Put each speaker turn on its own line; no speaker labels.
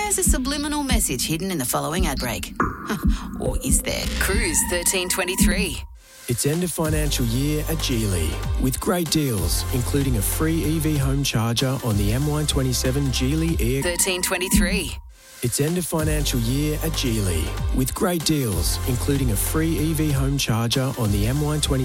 There's a subliminal message hidden in the following ad break. Or is there? Cruise 1323.
It's end of financial year at Geely with great deals, including a free EV home charger on the MY27 Geely Air.
1323.
It's end of financial year at Geely with great deals, including a free EV home charger on the MY27